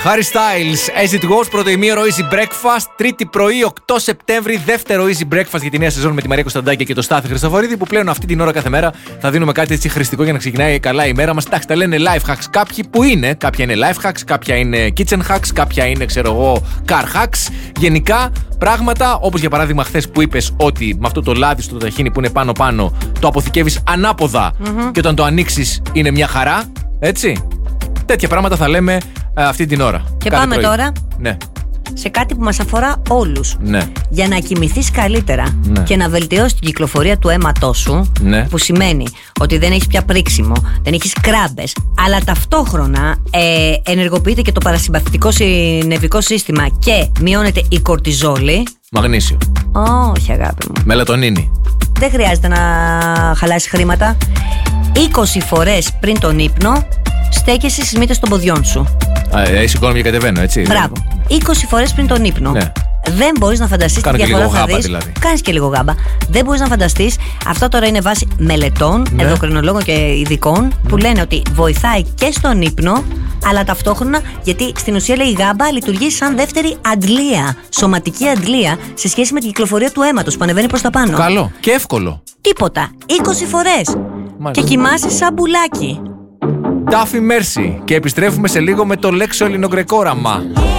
Harry Styles, As It Was, πρώτο ημίωρο Easy Breakfast. Τρίτη πρωί, 8 Σεπτέμβρη, δεύτερο Easy Breakfast για τη νέα σεζόν με τη Μαρία Κωνσταντάκη και το Στάθη Χριστοφορίδη. Που πλέον αυτή την ώρα κάθε μέρα θα δίνουμε κάτι έτσι χρηστικό για να ξεκινάει καλά η μέρα μας. Εντάξει, τα λένε life hacks κάποιοι που είναι. Κάποια είναι life hacks, κάποια είναι kitchen hacks, κάποια είναι, ξέρω εγώ, car hacks. Γενικά πράγματα όπως για παράδειγμα χθες που είπες ότι με αυτό το λάδι στο ταχίνι που είναι πάνω-πάνω το αποθηκεύεις ανάποδα και όταν το ανοίξεις είναι μια χαρά. Έτσι. Τέτοια πράγματα θα λέμε αυτή την ώρα. Και κάθε πάμε πρωί. Τώρα σε κάτι που μας αφορά όλους. Ναι. Για να κοιμηθείς καλύτερα και να βελτιώσεις την κυκλοφορία του αίματός σου, που σημαίνει ότι δεν έχεις πια πρίξιμο, δεν έχεις κράμπες, αλλά ταυτόχρονα ενεργοποιείται και το παρασυμπαθητικό συννευρικό σύστημα και μειώνεται η κορτιζόλη. Μαγνήσιο. Όχι, αγάπη μου. Μελατονίνη. Δεν χρειάζεται να χαλάσεις χρήματα. 20 φορές πριν τον ύπνο στέκεσαι στις μύτες των ποδιών σου. Σηκώνομαι και κατεβαίνω, έτσι. Μπράβο. 20 φορές πριν τον ύπνο. Ναι. Δεν μπορείς να φανταστείς τη διαφορά θα δεις. Δηλαδή. Κάνεις και λίγο γάμπα. Δεν μπορείς να φανταστείς. Αυτό τώρα είναι βάση μελετών, ενδοκρινολόγων και ειδικών που λένε ότι βοηθάει και στον ύπνο, αλλά ταυτόχρονα γιατί στην ουσία λέει η γάμπα λειτουργεί σαν δεύτερη αντλία, σωματική αντλία σε σχέση με την κυκλοφορία του αίματος που ανεβαίνει προς τα πάνω. Καλό και εύκολο. Τίποτα. 20 φορές. Και κοιμάσαι σαν μπουλάκι. Τάφι Μέρσι. Και επιστρέφουμε σε λίγο με το λέξο ελληνογκρεκόραμα.